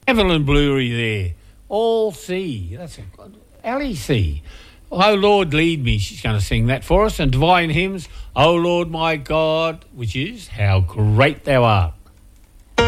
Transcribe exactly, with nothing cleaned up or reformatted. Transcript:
Evelyn Bluery there. All C. That's a good. Ali C. Oh, Lord, lead me. She's going to sing that for us. And Divine Hymns, Oh, Lord, my God, which is How Great Thou Art.